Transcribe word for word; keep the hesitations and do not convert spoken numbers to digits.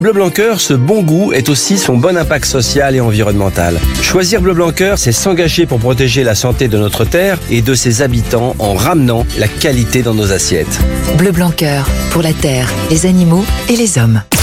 Bleu Blanc Cœur, ce bon goût est aussi son bon impact social et environnemental. Choisir Bleu Blanc Cœur, c'est s'engager pour protéger la santé de notre terre et de ses habitants en ramenant la qualité dans nos assiettes. Bleu Blanc Cœur, pour la terre, les animaux et les hommes.